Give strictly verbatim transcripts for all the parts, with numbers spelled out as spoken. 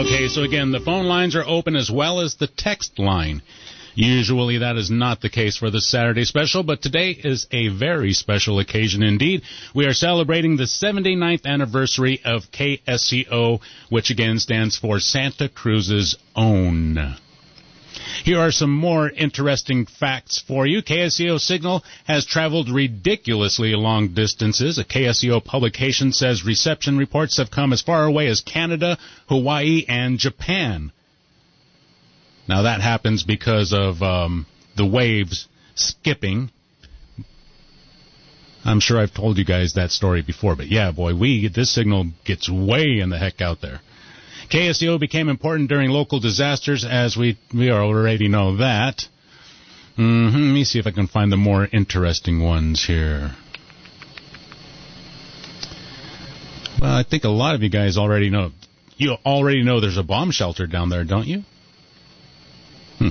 Okay, so again, the phone lines are open as well as the text line. Usually that is not the case for the Saturday special, but today is a very special occasion indeed. We are celebrating the seventy-ninth anniversary of K S C O, which again stands for Santa Cruz's Own. Here are some more interesting facts for you. K S C O signal has traveled ridiculously long distances. A K S C O publication says reception reports have come as far away as Canada, Hawaii, and Japan. Now, that happens because of um, the waves skipping. I'm sure I've told you guys that story before, but yeah, boy, we this signal gets way in the heck out there. K S C O became important during local disasters, as we, we already know that. Mm-hmm. Let me see if I can find the more interesting ones here. Well, I think a lot of you guys already know. You already know there's a bomb shelter down there, don't you? Hmm.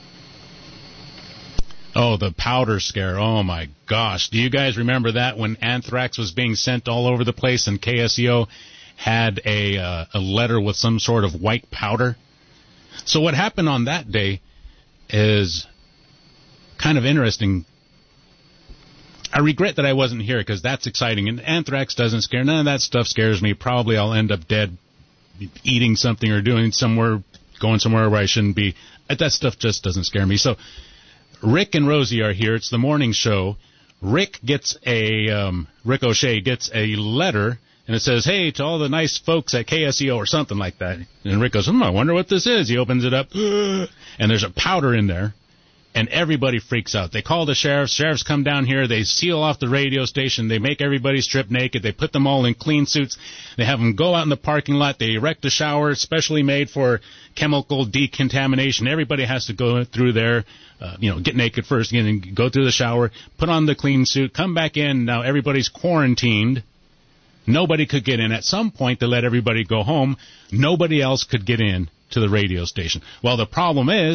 Oh, the powder scare. Oh, my gosh. Do you guys remember that when anthrax was being sent all over the place and K S C O had a uh, a letter with some sort of white powder? So what happened on that day is kind of interesting. I regret that I wasn't here because that's exciting. And anthrax doesn't scare. None of that stuff scares me. Probably I'll end up dead eating something or doing somewhere, going somewhere where I shouldn't be. That stuff just doesn't scare me. So Rick and Rosie are here. It's the morning show. Rick gets a, um, Rick O'Shea gets a letter, and it says, hey, to all the nice folks at K S C O or something like that. And Rick goes, hmm, I wonder what this is. He opens it up, and there's a powder in there, and everybody freaks out. They call the sheriffs. Sheriffs come down here. They seal off the radio station. They make everybody strip naked. They put them all in clean suits. They have them go out in the parking lot. They erect a shower specially made for chemical decontamination. Everybody has to go through there, uh, you know, get naked first, again, go through the shower, put on the clean suit, come back in. Now everybody's quarantined. Nobody could get in. At some point, they let everybody go home. Nobody else could get in to the radio station. Well, the problem is,